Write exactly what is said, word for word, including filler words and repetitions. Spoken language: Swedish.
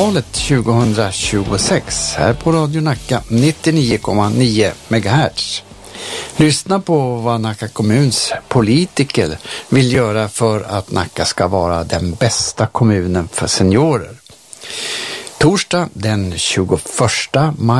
valet tjugohundratjugosex här på Radio Nacka nittionio komma nio megahertz. Lyssna på vad Nacka kommuns politiker vill göra för att Nacka ska vara den bästa kommunen för seniorer. Torsdag den tjugoförsta maj